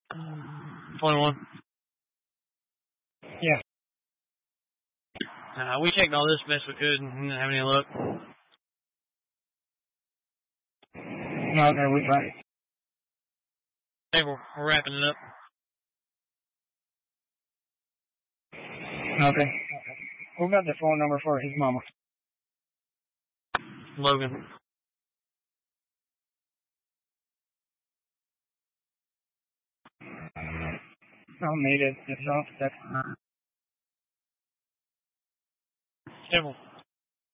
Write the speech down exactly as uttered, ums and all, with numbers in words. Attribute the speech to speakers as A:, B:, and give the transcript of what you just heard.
A: twenty-one.
B: Yeah.
A: Uh, we checked all this best we could and didn't have any luck.
B: No, okay, we tried.
A: Hey, we're, we're wrapping it up.
B: Okay. Who got the phone number for his mama?
A: Logan.
B: I'll need it. It's off. That's
A: Simple.